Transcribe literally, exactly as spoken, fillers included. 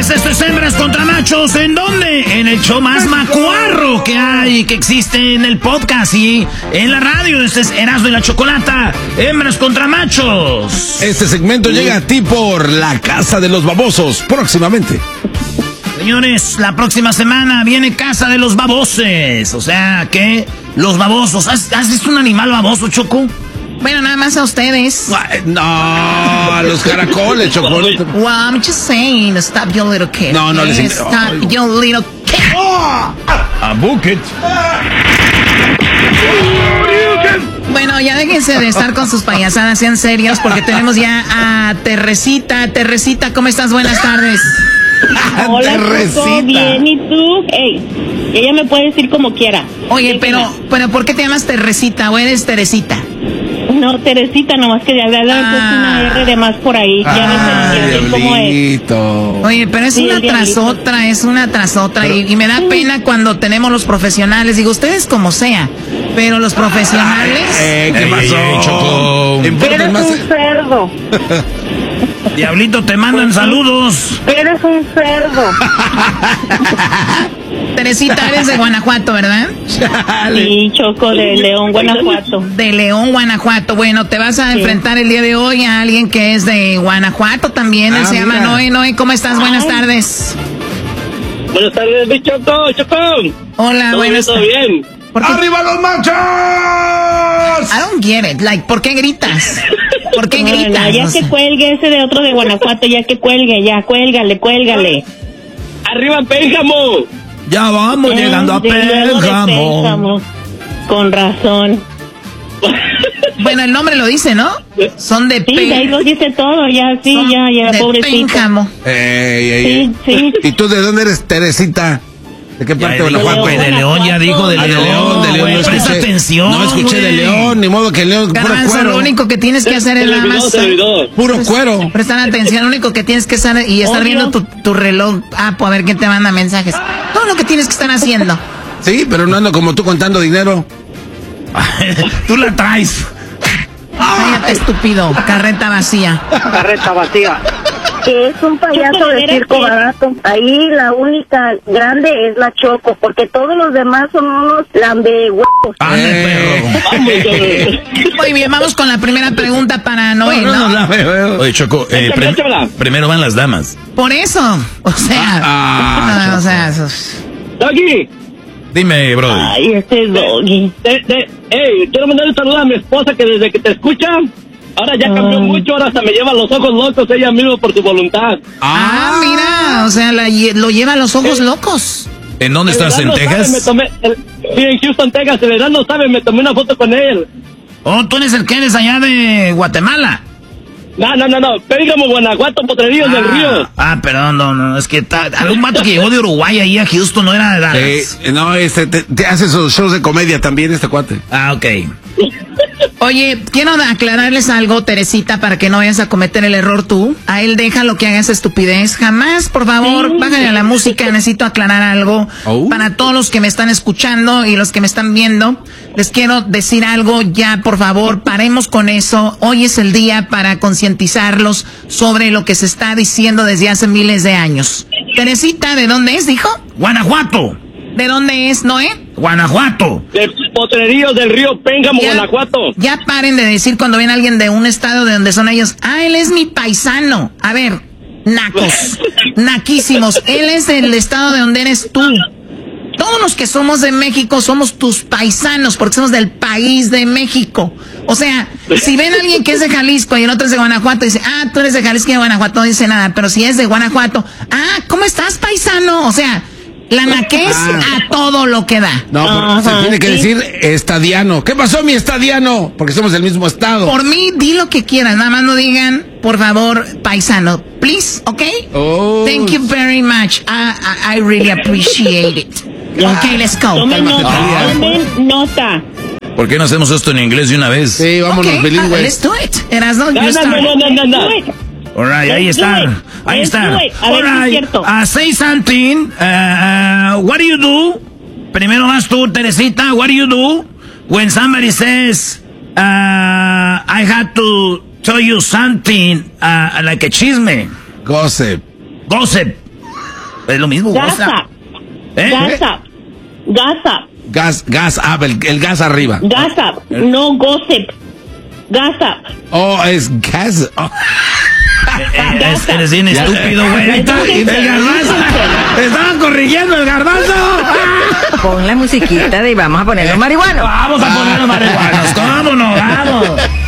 señores, esto es Hembras contra Machos. ¿En dónde? En el show más macuarro que hay, que existe en el podcast y en la radio. Este es Erasmo y la Chocolata. Hembras contra Machos. Este segmento llega a ti por La Casa de los Babosos, próximamente. Señores, la próxima semana viene Casa de los Baboses. O sea, que los babosos. ¿Has, has visto un animal baboso, Choco? Bueno, nada más a ustedes. No, a los caracoles, Chocolate. Well, I'm just saying, stop your little kid. No, no les Stop oh. your little kid. Oh, a bucket. Bueno, ya déjense de estar con sus payasadas, sean serios, porque tenemos ya a Terresita. Terresita, ¿cómo estás? Buenas tardes. Hola, Choco, bien, ¿y tú? Ey, ella me puede decir como quiera. Oye, pero, pero ¿por qué te llamas Terresita o eres Teresita? No, Teresita, nomás que de hablar ah. pues una R de más por ahí. Ya ves cómo es. Oye, pero es sí, una tras otra, es una tras otra. Pero, y, y me da sí. pena cuando tenemos los profesionales. Digo, ustedes como sea, pero los profesionales... Eh, ¿Qué pasó, ey, ey, Choco? Eres más... un cerdo. Diablito, te mandan pues, saludos. Eres un cerdo. Teresita, eres de Guanajuato, ¿verdad? Sí, Choco, de León, Guanajuato. De León, Guanajuato. Bueno, te vas a sí. enfrentar el día de hoy a alguien que es de Guanajuato también. Ah, Él se mira. llama Noé. Noé, ¿cómo estás? Ay. Buenas tardes. Buenas tardes, mi Choco, Choco. Hola, ¿Todo buenas bien, todo bien? ¡Arriba los machos! I don't get it. Like, ¿por qué gritas? ¿Por qué gritas? No, no, ya no que sé. Cuelgue ese de otro de Guanajuato, ya que cuelgue, ya, cuélgale, cuélgale. ¡Arriba, Pénjamo! Ya vamos eh, llegando a Pénjamo. Pénjamo. Con razón. Bueno, el nombre lo dice, ¿no? Son de Sí, de ahí lo dice todo, ya, sí, Son ya, ya, de pobrecito. Pénjamo. Ey, ey, ey. Sí, sí. ¿Y tú de dónde eres, Teresita? ¿De qué parte de Guanajuato? De León, ya dijo, de ah, León. De León, de León. Wey, no presta escuché, atención. No escuché wey. de León, ni modo que León, puro Garbanzo, cuero. lo único que tienes que hacer es nada más... Puro cuero. Prestar atención, lo único que tienes que hacer y estar Obvio. viendo tu, tu reloj. Ah, pues a ver quién te manda mensajes. Todo lo que tienes que estar haciendo. Sí, pero no ando como tú contando dinero. Tú la traes. Cállate, estúpido. Carreta vacía. Carreta vacía. Que es un payaso de circo barato. Ahí la única grande es la Choco, porque todos los demás son unos lambehuevos. ¡Ah, perro! Muy bien, vamos con la primera pregunta para Noé, ¿no? no, no Oye, Choco, eh, prim primero van las damas. Por eso, o sea, ah, no, o sea, eso... Doggy. Dime, bro. Ay, este Doggy. Hey, quiero mandar un saludo a mi esposa que desde que te escucha, ahora ya cambió Ay. mucho, ahora hasta me lleva los ojos locos ella misma por su voluntad. Ah, mira, o sea, la, lo lleva a los ojos ¿Eh? locos. ¿En dónde estás? ¿En Texas? Sabe, me tomé, el, sí, en Houston, Texas. El verano no sabe, me tomé una foto con él. Oh, tú eres el que eres allá de Guatemala. No, no, no, no. Pénjamo, Guanajuato, Potrerillos ah, del Río. Ah, perdón, no, no. Es que ta, algún vato que llegó de Uruguay ahí a Houston no era de Dallas. Eh, no, este, te, te hace sus shows de comedia también, este cuate. Ah, ok. Oye, quiero aclararles algo, Teresita, para que no vayas a cometer el error tú. A él déjalo que haga esa estupidez. Jamás, por favor, sí. bájale a la música. Necesito aclarar algo. Oh. Para todos los que me están escuchando y los que me están viendo, les quiero decir algo ya, por favor, paremos con eso. Hoy es el día para concientizarlos sobre lo que se está diciendo desde hace miles de años. Teresita, ¿de dónde es, dijo? Guanajuato. ¿De dónde es, Noé? Guanajuato. De Potrerillos del Río, Pénjamo, ya, Guanajuato. Ya paren de decir cuando viene alguien de un estado de donde son ellos, ah, él es mi paisano. A ver, nacos, naquísimos. Él es del estado de donde eres tú. Todos los que somos de México somos tus paisanos porque somos del país de México. O sea, si ven a alguien que es de Jalisco y el otro es de Guanajuato, dice, ah, tú eres de Jalisco y de Guanajuato, no dice nada. Pero si es de Guanajuato, ah, ¿cómo estás, paisano? O sea... La naquez ah. a todo lo que da. No, Ajá, se tiene que sí. decir estadiano. ¿Qué pasó, mi estadiano? Porque somos del mismo estado. Por mí, di lo que quieras. Nada más no digan, por favor, paisano. Please, ¿ok? Oh. Thank you very much. I, I, I really appreciate it. Ok, let's go. Tomen nota. Tomen nota. ¿Por qué no hacemos esto en inglés de una vez? Sí, vámonos okay, bilingües. Uh, let's do it. Erasmo, no, you no, no, no, no, no, no. All right, ahí está. Ahí está. All right. Uh, say something. Uh, uh, what do you do? Primero vas tú, Teresita. What do you do when somebody says, uh, I had to tell you something uh, like a chisme? Gossip. Gossip. Es lo mismo, Gasa. gossip. ¿Eh? Gasa. Gasa. Gas, gas, ah, el, el gas arriba. Gasa. No gossip. Gasa. Oh, es gas. Oh. Eres, eres bien estúpido, güey. Ahí está, el garbanzo. Te estaban corrigiendo el garbanzo. Pon la musiquita de vamos a ponernos marihuanos. Vamos a ponernos marihuanos. ¿Cómo no? Vamos.